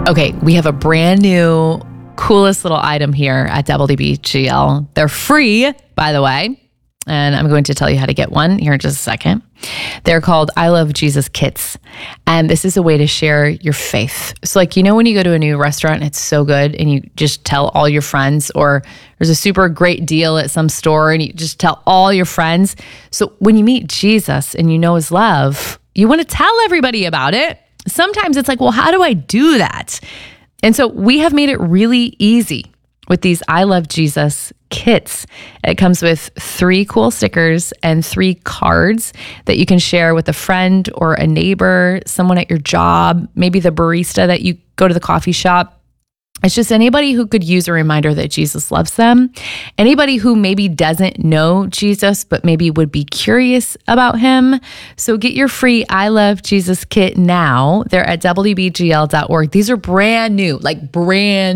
Okay, we have a brand new, coolest little item here at WBGL. They're free, by the way, and I'm going to tell you how to get one here in just a second. They're called I Love Jesus Kits, and this is a way to share your faith. So like, when you go to a new restaurant and it's so good and you just tell all your friends, or there's a super great deal at some store and you just tell all your friends. So when you meet Jesus and you know his love, you want to tell everybody about it. Sometimes it's like, well, how do I do that? And so we have made it really easy with these I Love Jesus kits. It comes with 3 cool stickers and 3 cards that you can share with a friend or a neighbor, someone at your job, maybe the barista that you go to the coffee shop. It's just anybody who could use a reminder that Jesus loves them. Anybody who maybe doesn't know Jesus, but maybe would be curious about him. So get your free I Love Jesus kit now. They're at WBGL.org. These are brand new, like brand